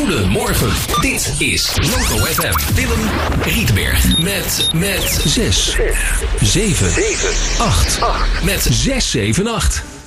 Goedemorgen, dit is Loco FM. Willem Rietenberg met 6, 7, 8. Met 6, 7, 8.